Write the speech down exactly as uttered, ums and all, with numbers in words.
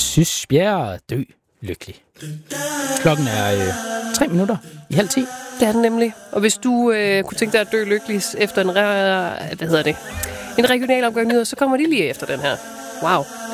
Sys Bjerre, dø lykkelig. Klokken er øh, tre minutter i halv ti. Det er den nemlig. Og hvis du øh, kunne tænke dig at dø lykkelig efter en, re- hvad hedder det? en regional omgang nyheder, så kommer de lige efter den her. Wow.